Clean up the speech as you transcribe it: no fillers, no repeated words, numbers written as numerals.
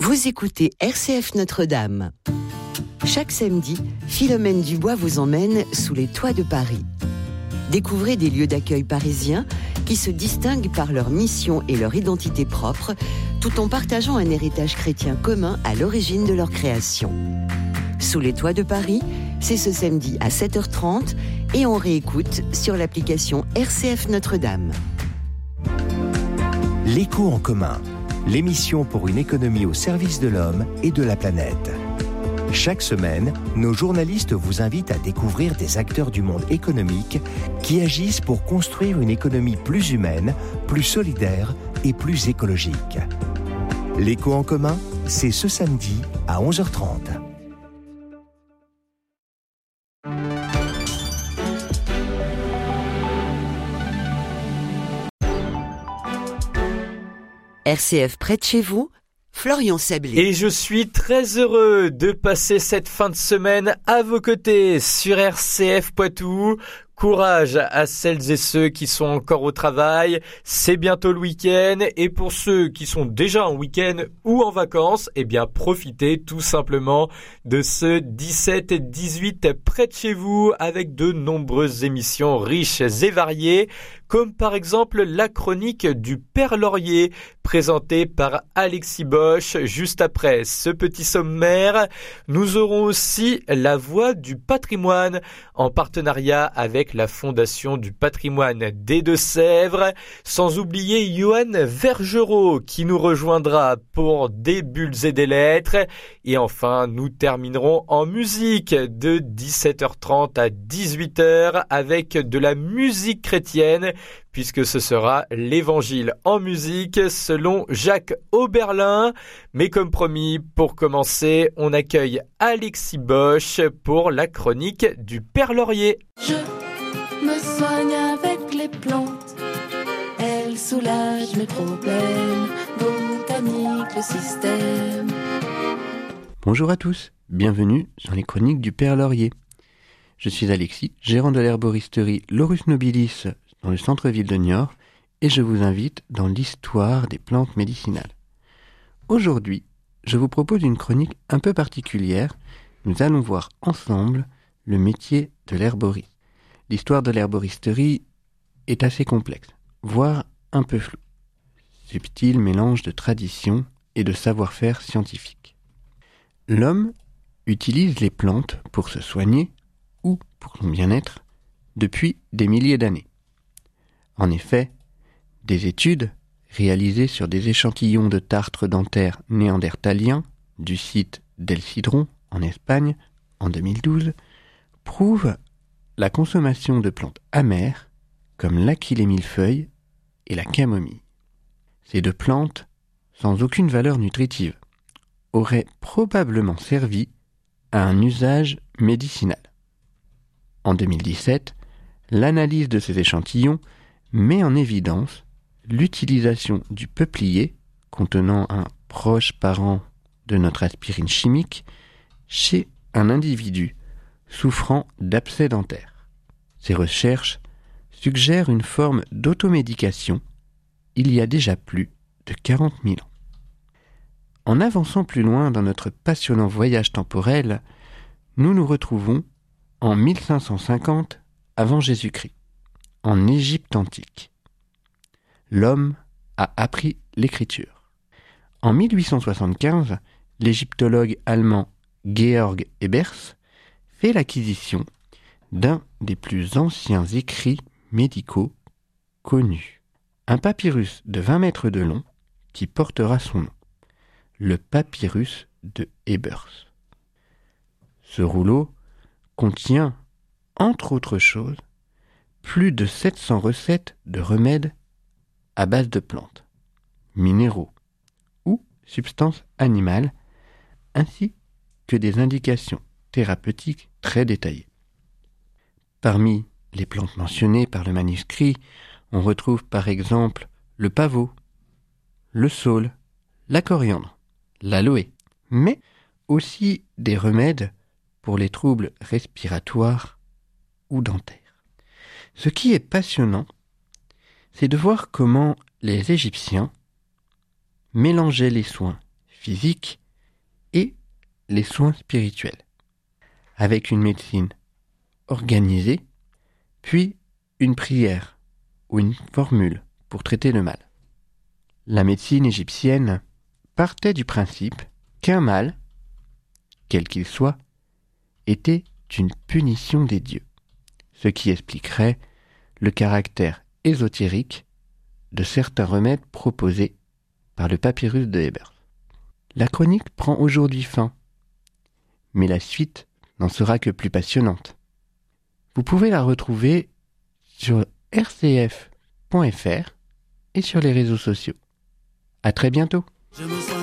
Vous écoutez RCF Notre-Dame. Chaque samedi, Philomène Dubois vous emmène sous les toits de Paris. Découvrez des lieux d'accueil parisiens qui se distinguent par leur mission et leur identité propre, tout en partageant un héritage chrétien commun à l'origine de leur création. Sous les toits de Paris, c'est ce samedi à 7h30 et on réécoute sur l'application RCF Notre-Dame. L'écho en commun, l'émission pour une économie au service de l'homme et de la planète. Chaque semaine, nos journalistes vous invitent à découvrir des acteurs du monde économique qui agissent pour construire une économie plus humaine, plus solidaire et plus écologique. L'écho en commun, c'est ce samedi à 11h30. RCF près de chez vous, Florian Sablé. Et je suis très heureux de passer cette fin de semaine à vos côtés sur RCF Poitou. Courage à celles et ceux qui sont encore au travail, c'est bientôt le week-end et pour ceux qui sont déjà en week-end ou en vacances, eh bien profitez tout simplement de ce 17-18 près de chez vous avec de nombreuses émissions riches et variées comme par exemple la chronique du Père Laurier présentée par Alexis Bosch. Juste après ce petit sommaire, nous aurons aussi la Voix du patrimoine en partenariat avec la Fondation du patrimoine des Deux-Sèvres, sans oublier Johan Vergerot qui nous rejoindra pour des bulles et des lettres. Et enfin, nous terminerons en musique de 17h30 à 18h avec de la musique chrétienne, puisque ce sera l'évangile en musique selon Jacques Oberlin. Mais comme promis, pour commencer, on accueille Alexis Bosch pour la chronique du Père Laurier. Je me soigne avec les plantes, elles soulagent mes problèmes, botanique le système. Bonjour à tous, bienvenue dans les chroniques du Père Laurier. Je suis Alexis, gérant de l'herboristerie Laurus Nobilis dans le centre-ville de Niort, et je vous invite dans l'histoire des plantes médicinales. Aujourd'hui, je vous propose une chronique un peu particulière. Nous allons voir ensemble le métier de l'herboriste. L'histoire de l'herboristerie est assez complexe, voire un peu floue. Subtil mélange de tradition et de savoir-faire scientifique. L'homme utilise les plantes pour se soigner ou pour son bien-être depuis des milliers d'années. En effet, des études réalisées sur des échantillons de tartres dentaires néandertaliens du site d'El Cidron en Espagne en 2012 prouvent la consommation de plantes amères comme l'aquil et millefeuille et la camomille. Ces deux plantes, sans aucune valeur nutritive, auraient probablement servi à un usage médicinal. En 2017, l'analyse de ces échantillons met en évidence l'utilisation du peuplier, contenant un proche parent de notre aspirine chimique, chez un individu souffrant d'abcès dentaire. Ces recherches suggèrent une forme d'automédication il y a déjà plus de 40 000 ans. En avançant plus loin dans notre passionnant voyage temporel, nous nous retrouvons en 1550 avant Jésus-Christ, en Égypte antique. L'homme a appris l'écriture. En 1875, l'égyptologue allemand Georg Ebers fait l'acquisition d'un des plus anciens écrits médicaux connus. Un papyrus de 20 mètres de long qui portera son nom, le papyrus de Ebers. Ce rouleau contient, entre autres choses, plus de 700 recettes de remèdes à base de plantes, minéraux ou substances animales, ainsi que des indications thérapeutiques très détaillées. Parmi les plantes mentionnées par le manuscrit, on retrouve par exemple le pavot, le saule, la coriandre, l'aloe, mais aussi des remèdes pour les troubles respiratoires ou dentaires. Ce qui est passionnant, c'est de voir comment les Égyptiens mélangeaient les soins physiques et les soins spirituels, avec une médecine organisée, puis une prière ou une formule pour traiter le mal. La médecine égyptienne partait du principe qu'un mal, quel qu'il soit, était une punition des dieux, ce qui expliquerait le caractère ésotérique de certains remèdes proposés par le papyrus de Ebers. La chronique prend aujourd'hui fin, mais la suite n'en sera que plus passionnante. Vous pouvez la retrouver sur rcf.fr et sur les réseaux sociaux. À très bientôt. Je me sens